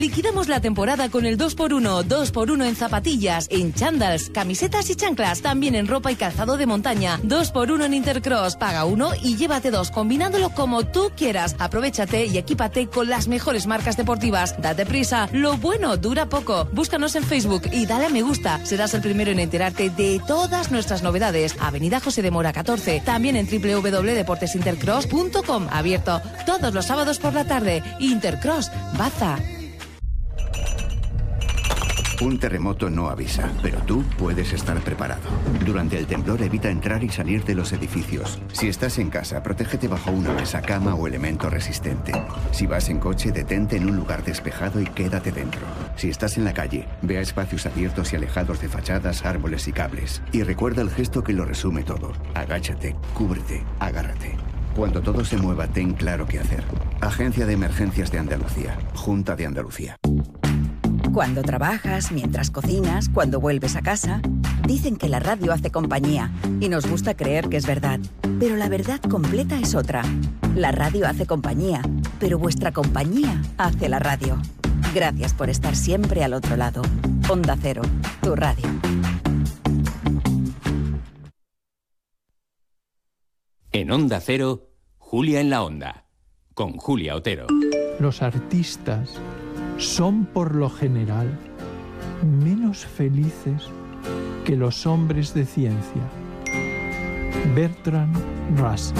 Liquidamos la temporada con el 2x1, 2x1 en zapatillas, en chándals, camisetas y chanclas, también en ropa y calzado de montaña. 2x1 en Intercross, paga uno y llévate dos, combinándolo como tú quieras. Aprovéchate y equípate con las mejores marcas deportivas. Date prisa, lo bueno dura poco. Búscanos en Facebook y dale a me gusta. Serás el primero en enterarte de todas nuestras novedades. Avenida José de Mora 14, también en www.deportesintercross.com. Abierto todos los sábados por la tarde. Intercross, Baza. Un terremoto no avisa, pero tú puedes estar preparado. Durante el temblor evita entrar y salir de los edificios. Si estás en casa, protégete bajo una mesa, cama o elemento resistente. Si vas en coche, detente en un lugar despejado y quédate dentro. Si estás en la calle, ve a espacios abiertos y alejados de fachadas, árboles y cables. Y recuerda el gesto que lo resume todo. Agáchate, cúbrete, agárrate. Cuando todo se mueva, ten claro qué hacer. Agencia de Emergencias de Andalucía. Junta de Andalucía. Cuando trabajas, mientras cocinas, cuando vuelves a casa, dicen que la radio hace compañía y nos gusta creer que es verdad. Pero la verdad completa es otra. La radio hace compañía, pero vuestra compañía hace la radio. Gracias por estar siempre al otro lado. Onda Cero, tu radio. En Onda Cero, Julia en la Onda, con Julia Otero. Los artistas son por lo general menos felices que los hombres de ciencia. Bertrand Russell.